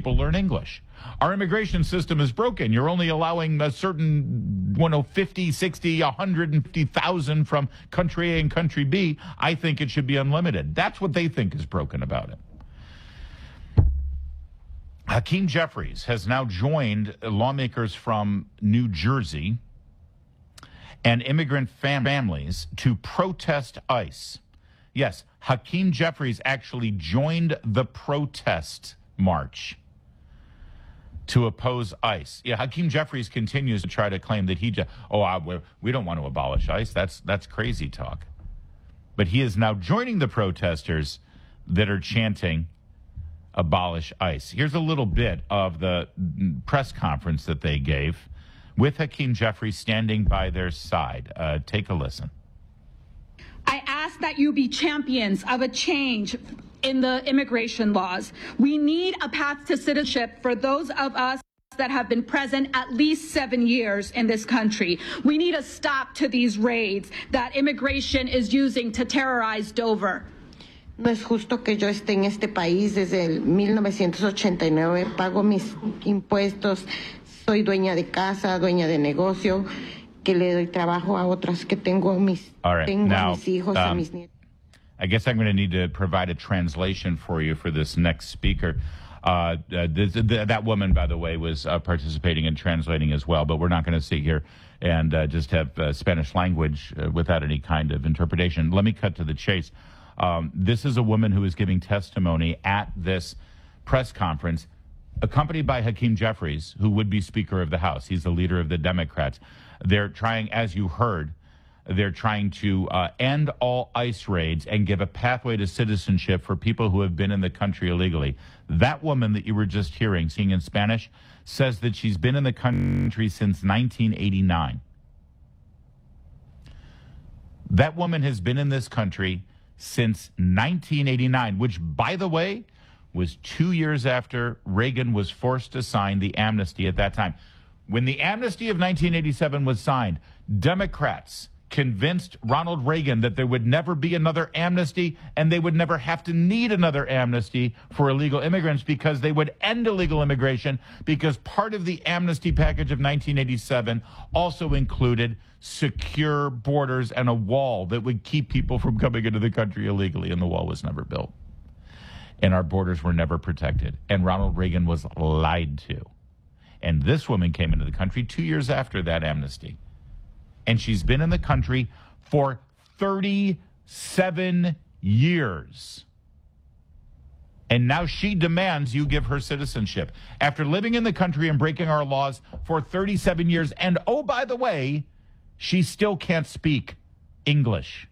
people learn English. Our immigration system is broken. You're only allowing a certain 50, 60, 150,000 from country A and country B. I think it should be unlimited. That's what they think is broken about it. Hakeem Jeffries has now joined lawmakers from New Jersey and immigrant families to protest ICE. Yes, Hakeem Jeffries actually joined the protest march to oppose ICE. Yeah, Hakeem Jeffries continues to try to claim that we don't want to abolish ICE. That's crazy talk. But he is now joining the protesters that are chanting abolish ICE. Here's a little bit of the press conference that they gave with Hakeem Jeffries standing by their side. Take a listen. I ask that you be champions of a change in the immigration laws. We need a path to citizenship for those of us that have been present at least 7 years in this country. We need a stop to these raids that immigration is using to terrorize Dover. No es justo que yo esté en este país desde el 1989, pago mis impuestos, soy dueña de casa, dueña de negocio, que le doy trabajo a otras, que tengo mis, mis hijos, a mis nietos. I guess I'm going to need to provide a translation for you for this next speaker. That woman, by the way, was participating in translating as well, but we're not going to sit here and just have Spanish language without any kind of interpretation. Let me cut to the chase. This is a woman who is giving testimony at this press conference, accompanied by Hakeem Jeffries, who would be Speaker of the House. He's the leader of the Democrats. They're trying, as you heard, they're trying to end all ICE raids and give a pathway to citizenship for people who have been in the country illegally. That woman that you were just hearing, singing in Spanish, says that she's been in the country since 1989. That woman has been in this country since 1989, which, by the way, was 2 years after Reagan was forced to sign the amnesty at that time. When the amnesty of 1987 was signed, Democrats convinced Ronald Reagan that there would never be another amnesty and they would never have to need another amnesty for illegal immigrants because they would end illegal immigration, because part of the amnesty package of 1987 also included secure borders and a wall that would keep people from coming into the country illegally, and the wall was never built. And our borders were never protected. And Ronald Reagan was lied to. And this woman came into the country 2 years after that amnesty. And she's been in the country for 37 years. And now she demands you give her citizenship. After living in the country and breaking our laws for 37 years. And oh, by the way, she still can't speak English.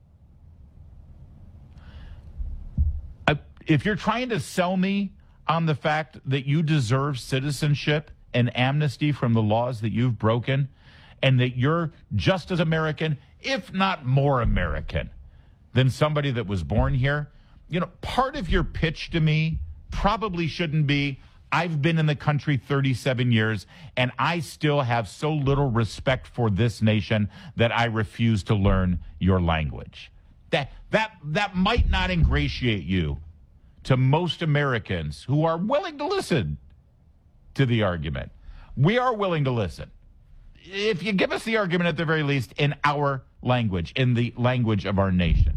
If you're trying to sell me on the fact that you deserve citizenship and amnesty from the laws that you've broken, and that you're just as American, if not more American, than somebody that was born here, you know, part of your pitch to me probably shouldn't be, I've been in the country 37 years, and I still have so little respect for this nation that I refuse to learn your language. That might not ingratiate you to most Americans who are willing to listen to the argument. We are willing to listen. If you give us the argument at the very least in our language, in the language of our nation.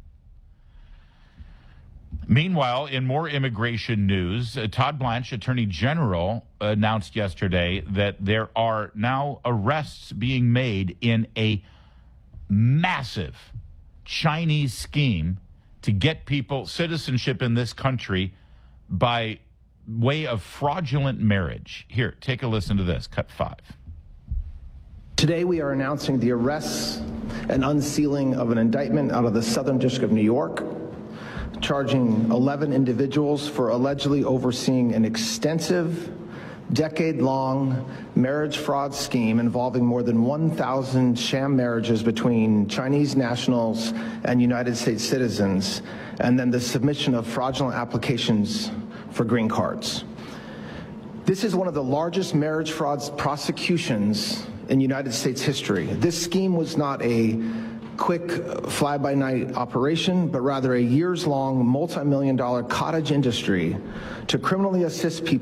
Meanwhile, in more immigration news, Todd Blanche, Attorney General, announced yesterday that there are now arrests being made in a massive Chinese scheme to get people citizenship in this country by way of fraudulent marriage. Here, take a listen to this, cut 5. Today we are announcing the arrests and unsealing of an indictment out of the Southern District of New York, charging 11 individuals for allegedly overseeing an extensive, decade-long marriage fraud scheme involving more than 1,000 sham marriages between Chinese nationals and United States citizens, and then the submission of fraudulent applications for green cards. This is one of the largest marriage fraud prosecutions in United States history. This scheme was not a quick fly-by-night operation, but rather a years-long, multi-million-dollar cottage industry to criminally assist people